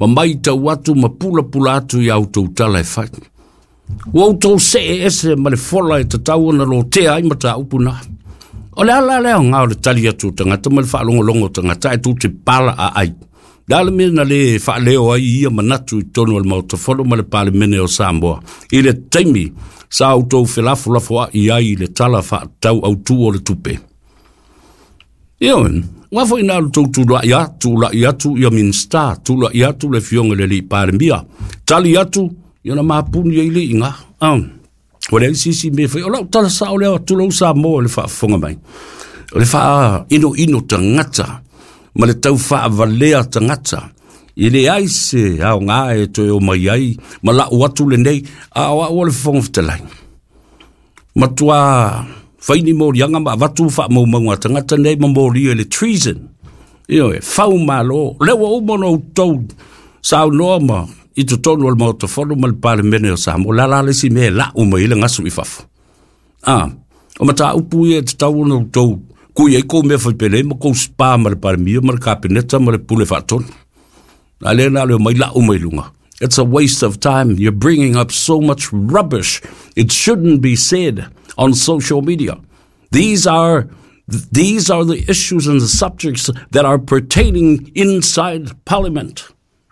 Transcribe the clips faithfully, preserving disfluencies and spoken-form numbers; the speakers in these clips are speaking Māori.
ma mai tau atu, ma pula pula atu i au tau tala e whai. Wau tau se e ese ma le fola e tatau na lo te ai ma ta upuna. O le ala leo ngā o le tali atu tangata ma le whaalongo longo tangata e tu te pala a ai. Dale mena le whaaleo ai ia manatu i tonu al mautafolo ma le pale mene o Samoa. I le taimi sa au tau whilafu lafo i ai le tala whaatau au tu o le tupe. Ioen, wafo ina alu tau tula i atu, la i atu i a minsta, tula i atu le fionga le li pare mia. Tali atu, i na mapuni i li inga. Um, Wale i sisi me whai, o lau tala sa o leo tula usa mo le whaafonga mai. O le wha ino ino tangata, ma le tau wha valea tangata. I le aise, au ngā e toi o mai ai, ma la uatu le nei, a o o le whonga whatelai. Ma tua whaini mōri anga ma watu wha mau maunga tangata nei ma mōri e le treason. Io e, whau malo, lewa umono tau, sao noa ma, i to tonu al mauta whanu ma le pale mene o Samoa, la la le si me la uma i le ngasu i whafu. Ah, o ma ta upu i e te tau no tau, kui ei kou mea whaipele, ma kou spa ma le pale mia, ma le kapineta, ma le pule whaatonu. Alena le mai la uma i lunga. It's a waste of time. You're bringing up so much rubbish. It shouldn't be said on social media. These are these are the issues and the subjects that are pertaining inside Parliament.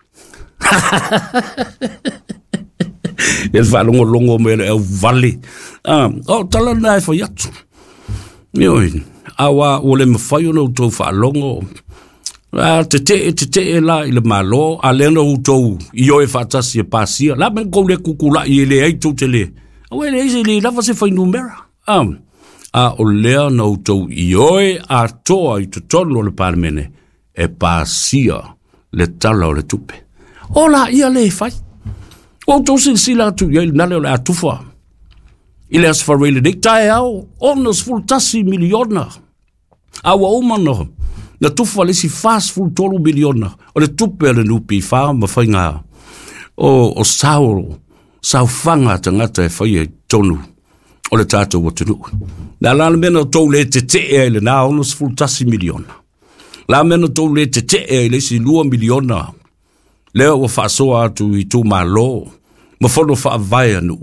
El falongo longo me el vale. Um, oh, tala nai fo yatu. Mioin, awa ole me fayo no to falongo. Ah, te te te te la ile malo, aleno utou, io e fatasi e pasia. La men ko le kukula i le ai to tele. Awe le ise le lava se fai numera. Um, a o lea no utou io e a toa i to tono le parmene e pasia le tala o le tupe. Ola ia le fai. O to sin sila tu ia nale le atufa. Ile as for really dictae au, onas full tasi miliona. Awa umano. Na tufa le si fast full tolu miliona. O le tupe le nupi fa ma fai ngā. O, o sao, sao fanga tangata e fai e tonu. O le tātou watunu. Na la mena tau le te te e le na onas full tasi miliona. La mena tau le te te e le si lua miliona. Leo wa whaasoa atu i tū mā lō, ma whono whaavai anu.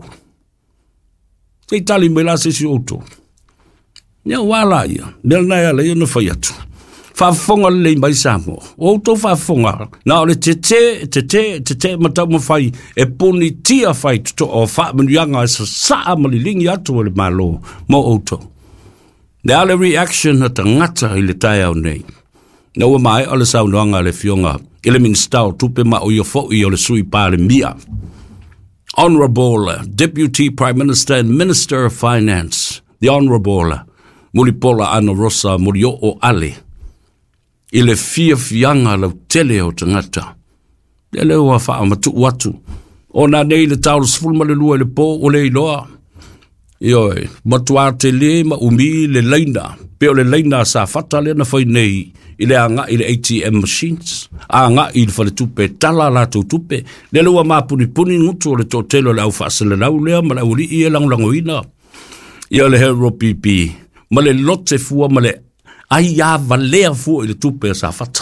Te tali me la se si oto. Nia wala ia, nel nai ala ia na whai atu. Whaafonga le mai Samoa. Oto whaafonga, na ole te te, te te, te te matau ma whai, e poni tia whai tuto o whaamanuanga e sa saa malilingi atu o le mā lō, mo oto. Le ale reaction na ta ngata i le tai au nei. Na ua mai ole saunoanga le fionga, ele minstau tupe ma o yofo i ole sui pale mia. Honorable uh, Deputy Prime Minister and Minister of Finance, the Honorable uh, Mulipola Ana Rosa Murio o Ale, ile fia fianga lau tele o tangata. Ele ua wha amatu watu. O na nei le tau sfulma le lua le po o le iloa. Ioi, matua te le ma umi le leina. Peo le leina sa fata le na whai nei. Ile anga ile A T M machines, anga ile fale tupe tala la tu tupe, le lua mapuni puni ngutu le totelo le au fasele lau lea ma lau li i e langu langu ina. Ia le hero P P, ma le lote fua ma le ai a valea fua ile tupe sa fata.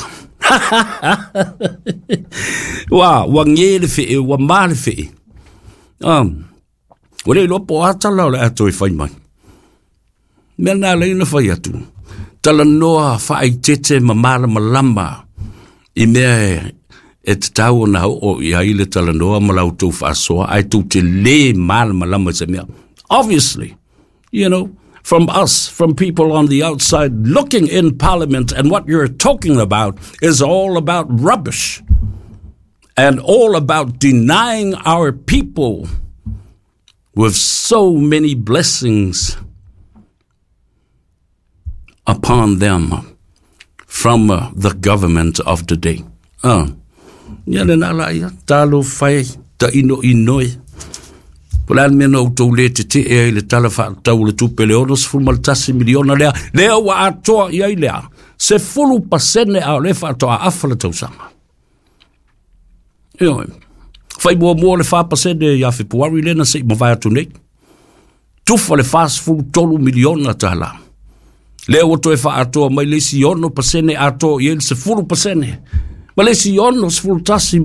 Wa, wa nge le fe, wa ma le fe. Um, wale lopo ata lau le ato i fai mai. Mena le ina fai atu. Tala noa whaai tete ma mara malama i mea e te tau na o i aile tala noa ma lau tau whaasoa ai tau te le mara malama se mea. Obviously, you know, from us, from people on the outside looking in Parliament, and what you're talking about is all about rubbish and all about denying our people with so many blessings upon them from uh, the government of the day. Ah, ya le nala ia talo fai ta ino inoi. Plan me no to le te te e le tala fa tau le tupe le onos fumal tasi miliona lea lea wa atoa ia lea se fulu pasene a le fa atoa afala tau sama. Io, fai mua mua le fa pasene ia fi puari lena se ma vai atu nei. Tufa le fast food tolu miliona tala. Leo o to e wha atoa mai le si ono pasene ato i el se fulu pasene. Ma le si ono se fulu tasi